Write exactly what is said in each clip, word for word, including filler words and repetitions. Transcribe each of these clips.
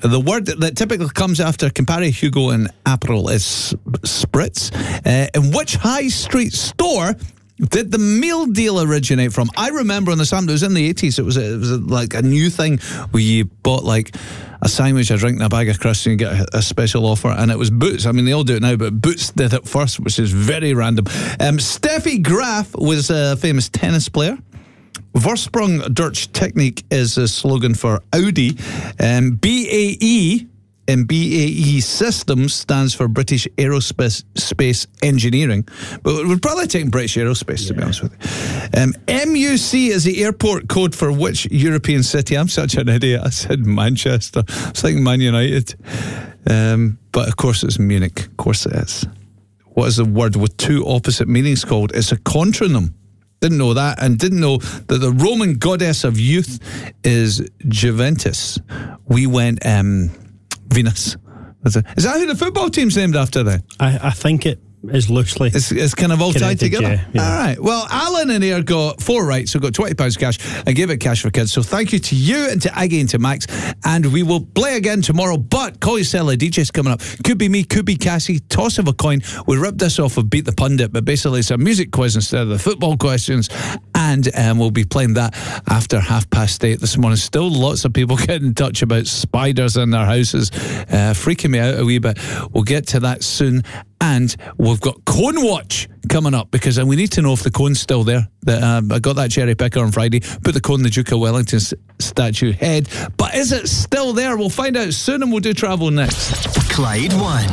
The word that typically comes after Campari, Hugo and Aperol is Spritz. Uh, in which high street store did the meal deal originate from? I remember on the Sam, it was in the eighties. It was, a, it was a, like a new thing where you bought like a sandwich, a drink and a bag of crisps and you get a, a special offer, and it was Boots. I mean, they all do it now, but Boots did it first, which is very random. Um, Steffi Graf was a famous tennis player. Vorsprung durch Technik is a slogan for Audi. Um, B A E and B A E Systems stands for British Aerospace Space Engineering, but we'd probably take British Aerospace, yeah. to be honest with you. Um, M U C is the airport code for which European city? I'm such an idiot. I said Manchester. It's like Man United. Um, but of course it's Munich. Of course it is. What is the word with two opposite meanings called? It's a contronym. Didn't know that, and didn't know that the Roman goddess of youth is Juventus. We went... Um, Venus. Is that who the football team's named after then? I, I think it is loosely. It's, it's kind of all tied together. Yeah, yeah. All right. Well, Alan in here got four right, so got twenty pounds cash and gave it cash for kids. So thank you to you and to Aggie and to Max. And we will play again tomorrow. But Call Yourself D J's coming up. Could be me, could be Cassie. Toss of a coin. We ripped this off of Beat the Pundit, but basically it's a music quiz instead of the football questions. And um, we'll be playing that after half past eight this morning. Still lots of people getting in touch about spiders in their houses. Uh, freaking me out a wee bit. We'll get to that soon. And we've got Cone Watch coming up, because we need to know if the cone's still there. The, um, I got that cherry picker on Friday, put the cone in the Duke of Wellington's statue head. But is it still there? We'll find out soon, and we'll do travel next. Clyde One.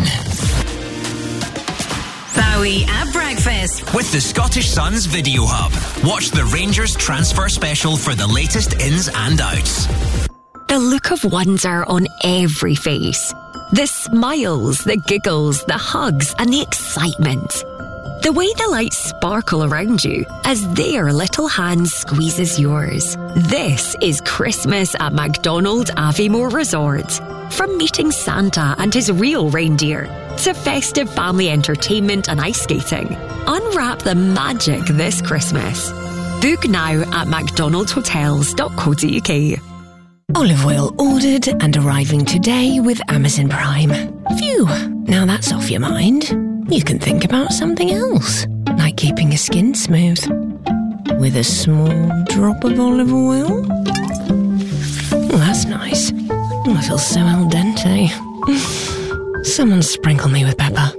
Bowie at breakfast with the Scottish Sun's Video Hub. Watch the Rangers transfer special for the latest ins and outs. The look of wonder on every face. The smiles, the giggles, the hugs, and the excitement. The way the lights sparkle around you as their little hand squeezes yours. This is Christmas at McDonald Aviemore Resort. From meeting Santa and his real reindeer to festive family entertainment and ice skating, unwrap the magic this Christmas. Book now at mcdonald hotels dot co dot uk. Olive oil ordered and arriving today with Amazon Prime. Phew, now that's off your mind. You can think about something else, like keeping your skin smooth. With a small drop of olive oil. Oh, that's nice. Oh, I feel so al dente. Someone sprinkle me with pepper.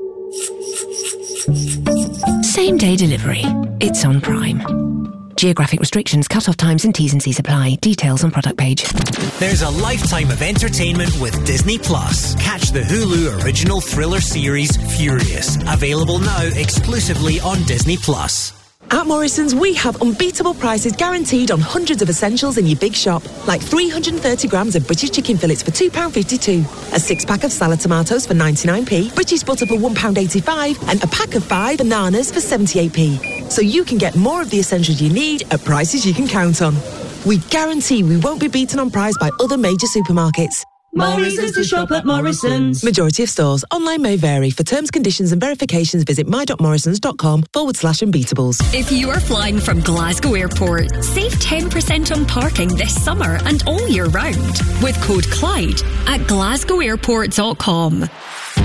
Same day delivery. It's on Prime. Geographic restrictions, cut-off times and T's and C's apply. Details on product page. There's a lifetime of entertainment with Disney Plus. Catch the Hulu original thriller series Furious. Available now exclusively on Disney Plus. At Morrison's, we have unbeatable prices guaranteed on hundreds of essentials in your big shop, like three hundred thirty grams of British chicken fillets for two pounds fifty-two, a six-pack of salad tomatoes for ninety-nine p, British butter for one pound eighty-five, and a pack of five bananas for seventy-eight p. So you can get more of the essentials you need at prices you can count on. We guarantee we won't be beaten on price by other major supermarkets. More reasons to shop at Morrison's. Majority of stores. Online may vary. For terms, conditions and verifications, visit my.morrisons.com forward slash unbeatables. If you are flying from Glasgow Airport, save ten percent on parking this summer and all year round with code Clyde at glasgow airport dot com.